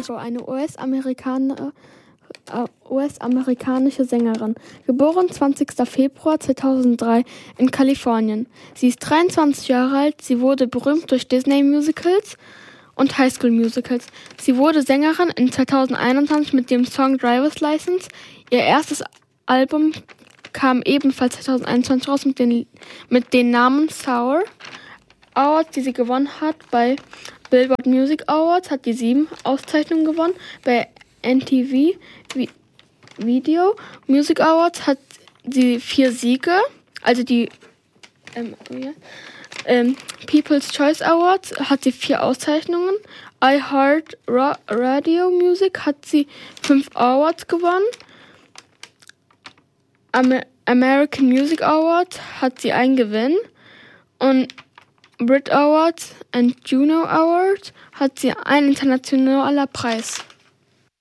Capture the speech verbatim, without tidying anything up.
Monroe, eine U S-Amerikaner, äh, U S-amerikanische Sängerin, geboren zwanzigster Februar zweitausenddrei in Kalifornien. Sie ist dreiundzwanzig Jahre alt, sie wurde berühmt durch Disney-Musicals und Highschool-Musicals. Sie wurde Sängerin in zweitausendeinundzwanzig mit dem Song Driver's License. Ihr erstes Album kam ebenfalls zweitausendeinundzwanzig raus mit den, mit den Namen Sour. Awards, die sie gewonnen hat bei Billboard Music Awards, hat die sieben Auszeichnungen gewonnen. Bei M T V Video Music Awards hat sie vier Siege, also die ähm, ja, ähm, People's Choice Awards hat sie vier Auszeichnungen. iHeart Ra- Radio Music hat sie fünf Awards gewonnen. Amer- American Music Awards hat sie einen Gewinn. Und Brit Awards und Juno Awards hat sie einen internationalen Preis.